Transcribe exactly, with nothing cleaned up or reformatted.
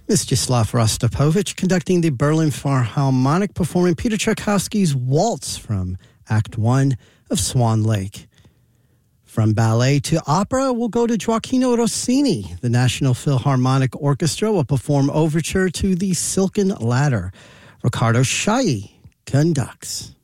Mstislav Rostropovich conducting the Berlin Philharmonic performing Peter Tchaikovsky's Waltz from Act One of Swan Lake. From ballet to opera, we'll go to Gioacchino Rossini. The National Philharmonic Orchestra will perform overture to The Silken Ladder. Riccardo Chailly conducts.